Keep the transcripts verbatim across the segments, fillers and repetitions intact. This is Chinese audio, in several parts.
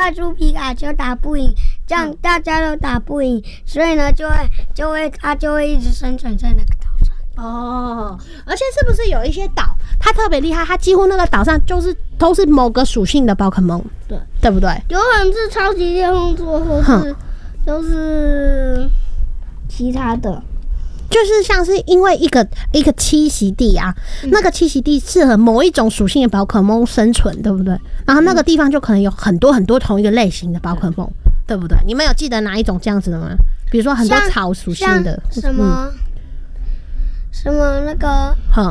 派出皮卡丘打不赢，这样大家都打不赢，所以呢，就会就会它就会一直生存在那个岛上。 哦，而且是不是有一些岛，它特别厉害，它几乎那个岛上就是都是某个属性的宝可梦，对对不对？ 有可能是超级电风座，或是都是其他的。 就是像是因为一个一个栖息地啊，嗯、那个栖息地适合某一种属性的宝可梦生存，对不对？然后那个地方就可能有很多很多同一个类型的宝可梦，对不对？你们有记得哪一种这样子的吗？比如说很多草属性的， 什么、嗯、什么那个， 哼，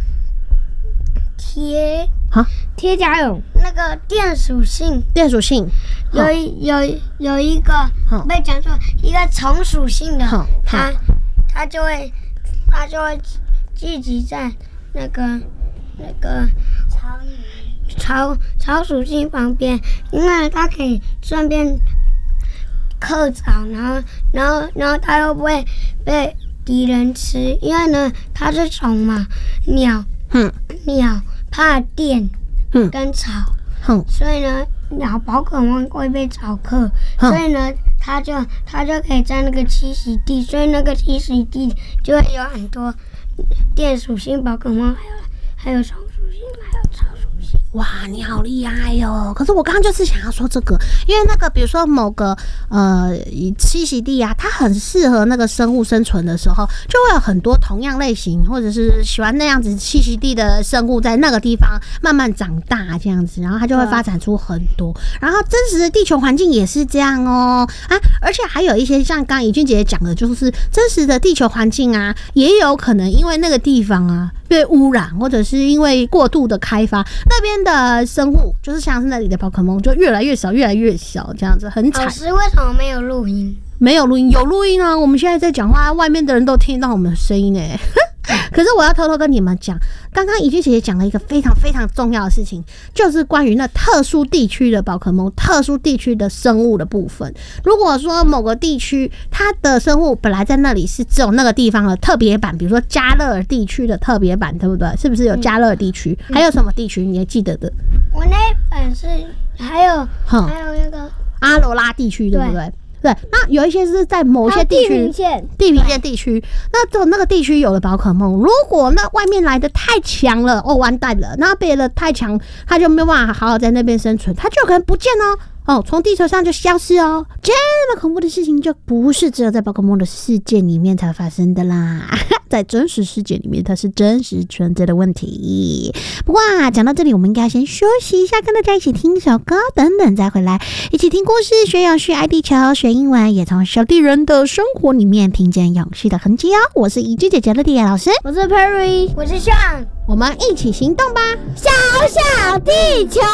铁哈铁甲蛹，那个电属性， 电属性有有有一个被讲说一个虫属性的，它。它就会，它就会聚集在那个那个草草草属性旁边，因为它可以顺便嗑草，然后然后然后它又不会被敌人吃，因为呢它是虫嘛，鸟，嗯，鸟怕电，嗯，跟草，嗯，所以呢鸟宝可梦会被草克，所以呢。它就它就可以在那个栖息地，所以那个栖息地就会有很多电属性宝可梦，还有还有虫属性，还有草属性。 哇，你好厉害哟！可是我刚刚就是想要说这个，因为那个比如说某个呃栖息地啊，它很适合那个生物生存的时候，就会有很多同样类型或者是喜欢那样子栖息地的生物在那个地方慢慢长大这样子，然后它就会发展出很多。然后真实的地球环境也是这样哦啊，而且还有一些像刚刚怡君姐姐讲的，就是真实的地球环境啊，也有可能因为那个地方啊被污染，或者是因为过度的开发，那边的生物就是像是那里的宝可梦就越来越少，越来越小，这样子很惨。 老师为什么没有录音？ 没有录音，有录音啊！我们现在在讲话，外面的人都听到我们的声音哎。可是我要偷偷跟你们讲，刚刚怡君姐姐讲了一个非常非常重要的事情，就是关于那特殊地区的宝可梦、特殊地区的生物的部分。如果说某个地区它的生物本来在那里是只有那个地方的特别版，比如说加勒尔地区的特别版，对不对？是不是有加勒尔地区？嗯、还有什么地区你还记得的？ 我那本是还有还有那个阿罗拉地区，对不对？对，那有一些是在某些地区， 地平线、 地平线地区，那只有那个地区有的宝可梦，如果那外面来的太强了，哦，完蛋了，那别的太强，它就没有办法好好在那边生存，它就有可能不见哦。哦，从地球上就消失哦，这么恐怖的事情就不是只有在宝可梦的世界里面才发生的啦，在真实世界里面它是真实存在的问题。不过啊，讲到这里，我们应该先休息一下，跟大家一起听一首歌，等等再回来，一起听故事，学永续爱地球，学英文，也从小地人的生活里面听见永续的痕迹哦。我是怡君姐姐的地野老师， 我是 Perry， 我是 Sean， 我们一起行动吧， 小小地球。